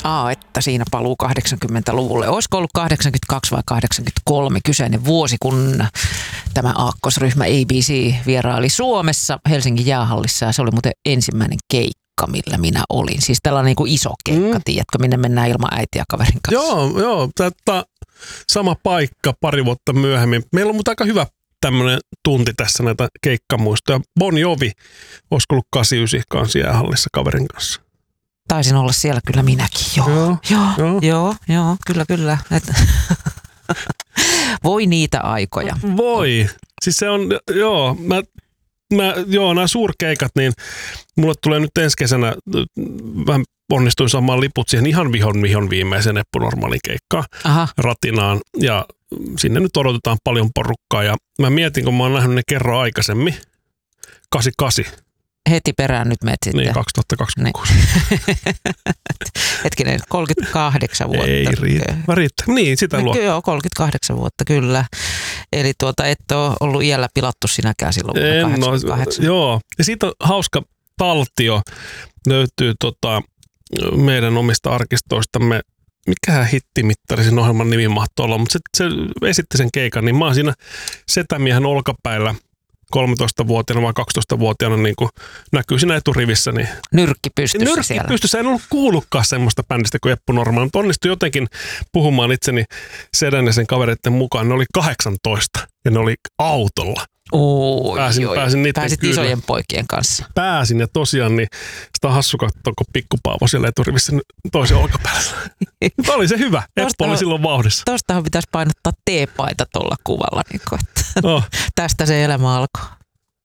Että siinä paluu 80-luvulle. Olisiko ollut 82 vai 83 kyseinen vuosi, kun tämä aakkosryhmä ABC vieraili Suomessa Helsingin jäähallissa. Ja se oli muuten ensimmäinen keikka, millä minä olin. Siis tällainen niin kuin iso keikka, tiedätkö, minne mennään ilman äitiä kaverin kanssa. Joo, sama paikka pari vuotta myöhemmin. Meillä on mutta aika hyvä tämmöinen tunti tässä näitä keikkamuistoja. Bon Jovi, olisiko ollut 89 kanssa jäähallissa kaverin kanssa. Taisin olla siellä kyllä minäkin, joo, kyllä. Voi niitä aikoja. Voi. Siis se on, nämä suurkeikat, niin mulle tulee nyt ensi kesänä, mä onnistuin saamaan liput siihen ihan vihon viimeiseen Eppu-normaalin keikkaan Ratinaan, ja sinne nyt odotetaan paljon porukkaa, ja mä mietin, kun mä oon nähnyt ne kerran aikaisemmin, 88. Heti perään nyt menet sitten. Niin, 2026. Hetkinen, 38 vuotta. Ei riittää. Niin, sitä luo. Joo, 38 vuotta, kyllä. Eli et ole ollut iällä pilattu sinäkään silloin vuonna 88. Joo, ja siitä on hauska taltio. Löytyy meidän omista arkistoistamme. Mikähän hittimittari sen ohjelman nimi mahtoi olla, mutta se esitti sen keikan, niin mä oon siinä setämiehen olkapäillä 13-vuotiaana vai 12-vuotiaana niin kuin näkyy siinä eturivissä. Niin nyrkki pystyssä siellä. Nyrkki pystyssä. En ollut kuullutkaan semmoista bändistä kuin Eppu Normaali, mutta onnistui jotenkin puhumaan itseni sedän ja sen kavereiden mukaan. Ne oli 18 ja ne oli autolla. Pääsin niiden Pääsit isojen poikien kanssa. Pääsin ja tosiaan niin sitä on hassu katsoa, kun pikkupaavo siellä eturivissä toisen olkapäällä. Oli se hyvä. Eppu oli silloin vauhdissa. Tostahan pitäisi painottaa teepaita tuolla kuvalla. Niin tästä se elämä alkoi.